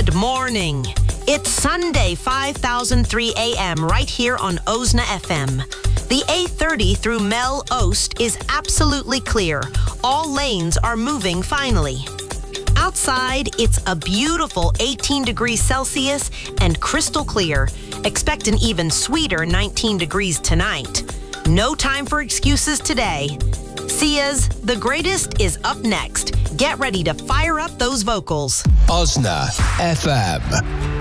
Good morning. It's Sunday, 5003 a.m. right here on Osna FM. The A30 through Mel Ost is absolutely clear. All lanes are moving finally. Outside, it's a beautiful 18 degrees Celsius and crystal clear. Expect an even sweeter 19 degrees tonight. No time for excuses today. Sia's The Greatest is up next. Get ready to fire up those vocals. Osna FM.